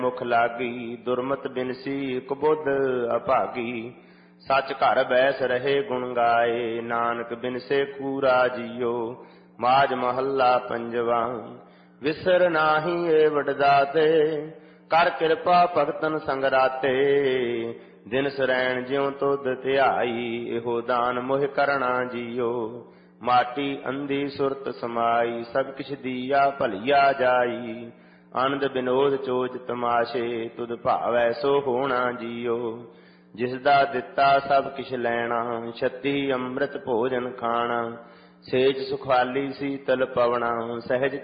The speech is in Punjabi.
ਮੁਖ ਲਾਗੀ ਦੁਰਮਤ ਬਿਨਸੀ ਕੁਬੁੱਧ ਅਭਾਗੀ। ਸੱਚ ਘਰ ਬੈਸ ਰਹੇ ਗੁਣ ਗਾਏ ਨਾਨਕ ਬਿਨਸੇ ਕੂਰਾ ਜੀਓ। ਮਾਝ ਮਹੱਲਾ ਪੰਜਵਾ। ਵਿਸਰ ਨਾਹੀ ਏ ਵਡਦਾਤੇ ਕਰ ਕਿਰਪਾ ਭਗਤਨ ਸੰਗ ਰਾਤੇ। ਦਿਨ ਸਰੈਣ ਜਿਉ ਤੁਧ ਧਿਆਈ ਇਹੋ ਦਾਨ ਮੋਹਿ ਕਰਣਾ ਜੀਓ। ਮਾਟੀ ਅੰਧੀ ਸੁਰਤ ਸਮਾਈ ਸਭ ਕਿਛ ਦੀਆ ਭਲੀਆ ਜਾਈ। ਆਨੰਦ ਬਿਨੋਦ ਚੋਜ ਤਮਾਸ਼ੇ ਤੁਧ ਭਾਵੈ ਸੋ ਹੋਣਾ ਜੀਓ। ਜਿਸ ਦਾ ਦਿੱਤਾ ਸਭ ਕਿਛ ਲੈਣਾ ਛੱਤੀ ਅੰਮ੍ਰਿਤ ਭੋਜਨ ਖਾਣਾ। ਸੇਜ ਸੁਖਾਲੀ ਸੀਤਲ ਪਵਣਾ ਸਹਿਜ